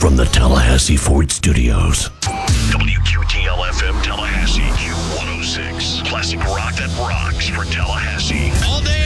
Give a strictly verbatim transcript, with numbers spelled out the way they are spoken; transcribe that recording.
from the Tallahassee Ford Studios. W Q T L F M Tallahassee, Q one oh six. Classic rock that rocks for Tallahassee. All day,